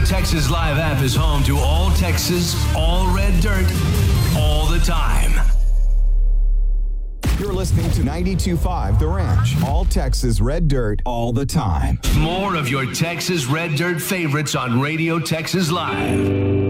Texas Live app is home to all Texas, all red dirt, all the time. You're listening to 92.5 The Ranch. All Texas red dirt all the time. More of your Texas red dirt favorites on Radio Texas Live.